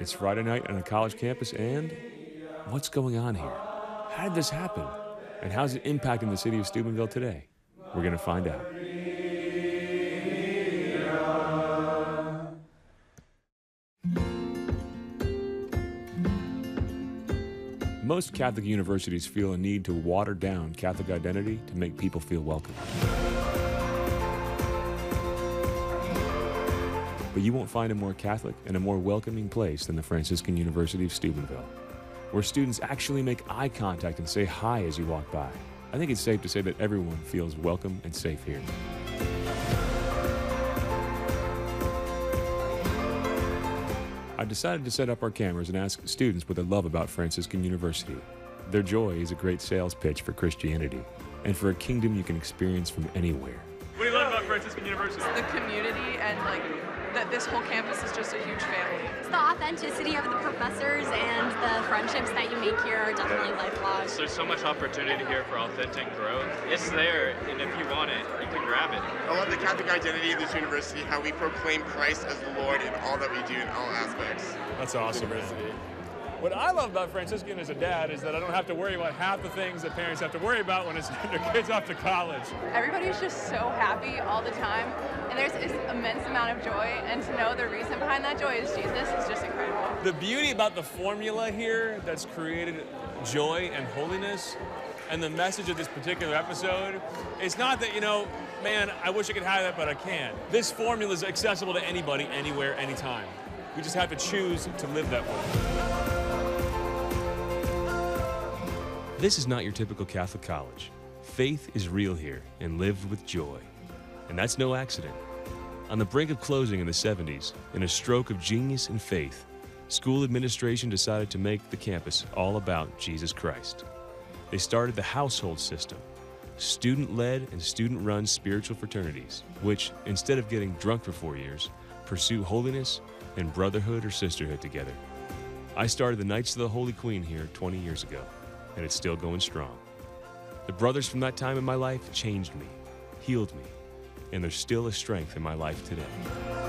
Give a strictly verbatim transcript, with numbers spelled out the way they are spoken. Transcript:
It's Friday night on a college campus, and what's going on here? How did this happen? And how's it impacting the city of Steubenville today? We're going to find out. Most Catholic universities feel a need to water down Catholic identity to make people feel welcome. But you won't find a more Catholic and a more welcoming place than the Franciscan University of Steubenville, where students actually make eye contact and say hi as you walk by. I think it's safe to say that everyone feels welcome and safe here. I decided to set up our cameras and ask students what they love about Franciscan University. Their joy is a great sales pitch for Christianity and for a kingdom you can experience from anywhere. What do you love about Franciscan University? The community and like that this whole campus is just a huge family. It's the authenticity of the professors and the friendships that you make here are definitely lifelong. There's so much opportunity here for authentic growth. It's there, and if you want it, you can grab it. I love the Catholic identity of this university, how we proclaim Christ as the Lord in all that we do in all aspects. That's awesome. What I love about Franciscan as a dad is that I don't have to worry about half the things that parents have to worry about when it's their kids off to college. Everybody's just so happy all the time, and there's this immense amount of joy, and to know the reason behind that joy is Jesus is just incredible. The beauty about the formula here that's created joy and holiness, and the message of this particular episode, it's not that, you know, man, I wish I could have that, but I can't. This formula is accessible to anybody, anywhere, anytime. We just have to choose to live that way. This is not your typical Catholic college. Faith is real here and lived with joy. And that's no accident. On the brink of closing in the seventies, in a stroke of genius and faith, school administration decided to make the campus all about Jesus Christ. They started the household system, student-led and student-run spiritual fraternities, which, instead of getting drunk for four years, pursue holiness and brotherhood or sisterhood together. I started the Knights of the Holy Queen here twenty years ago, and it's still going strong. The brothers from that time in my life changed me, healed me, and there's still a strength in my life today.